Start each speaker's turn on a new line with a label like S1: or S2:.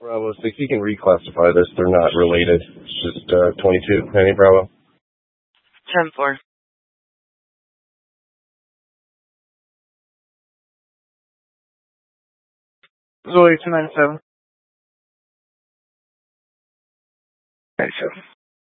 S1: Bravo 6, you can reclassify this. They're not related. It's just 22. Penny Bravo.
S2: 10-4.
S3: Zoe 297.
S4: 97.